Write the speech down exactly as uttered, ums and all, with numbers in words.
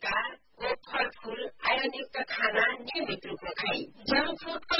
तरका व फलफूल आयनयुक्त खाना नियमित रूपमा खाई जंक फूड